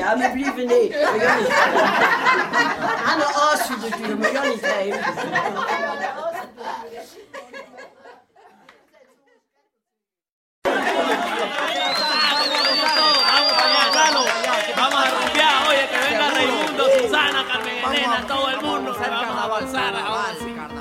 Ja, maar blijven niet. We gaan niet. Aan de Oostvoedertuur, we gaan niet geven. Vamos a rumbear, oye, que venga Raimundo, Susana, Carmen Elena, todo el mundo. Vamos a avanzar ahora sí.